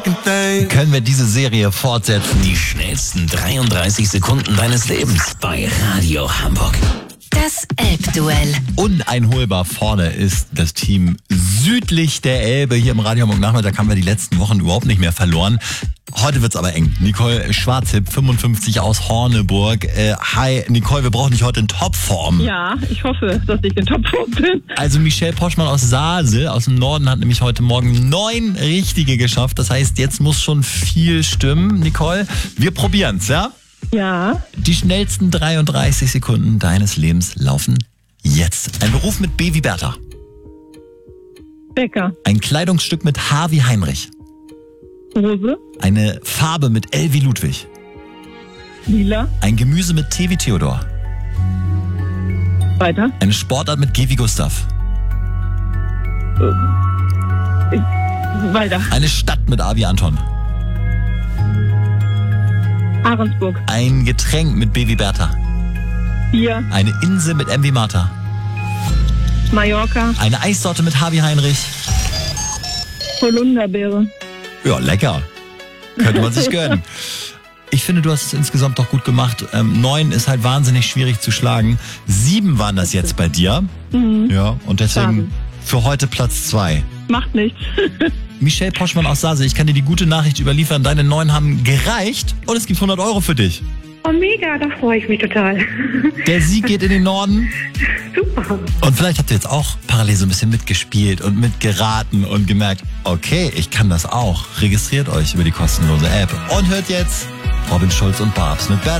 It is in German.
Können wir diese Serie fortsetzen? Die schnellsten 33 Sekunden deines Lebens bei Radio Hamburg. Das Elbduell. Uneinholbar vorne ist das Team südlich der Elbe. Hier im Radio Hamburg Nachmittag haben wir die letzten Wochen überhaupt nicht mehr verloren. Heute wird's aber eng. Nicole Schwarzhipp, 55 aus Horneburg. Hi Nicole, wir brauchen dich heute in Topform. Ja, ich hoffe, dass ich in Topform bin. Also Michelle Poschmann aus Sasel, aus dem Norden, hat nämlich heute Morgen 9 richtige geschafft. Das heißt, jetzt muss schon viel stimmen. Nicole, wir probieren's, ja? Ja. Die schnellsten 33 Sekunden deines Lebens laufen jetzt. Ein Beruf mit B wie Bertha. Bäcker. Ein Kleidungsstück mit H wie Heinrich. Hose. Eine Farbe mit L wie Ludwig. Lila. Ein Gemüse mit T wie Theodor. Weiter. Eine Sportart mit G wie Gustav. Weiter. Eine Stadt mit A wie Anton. Ahrensburg. Ein Getränk mit B wie Bertha. Bier. Eine Insel mit M wie Martha. Mallorca. Eine Eissorte mit H wie Heinrich. Holunderbeere. Ja, lecker. Könnte man sich gönnen. Ich finde, du hast es insgesamt doch gut gemacht. 9 ist halt wahnsinnig schwierig zu schlagen. 7 waren das jetzt bei dir. Mhm. Ja, und deswegen für heute Platz 2. Macht nichts. Michelle Poschmann aus Sasel, ich kann dir die gute Nachricht überliefern. Deine 9 haben gereicht und es gibt 100 Euro für dich. Oh, mega, da freue ich mich total. Der Sieg geht in den Norden. Super. Und vielleicht habt ihr jetzt auch parallel so ein bisschen mitgespielt und mitgeraten und gemerkt, okay, ich kann das auch. Registriert euch über die kostenlose App und hört jetzt Robin Schulz und Barbs mit Better.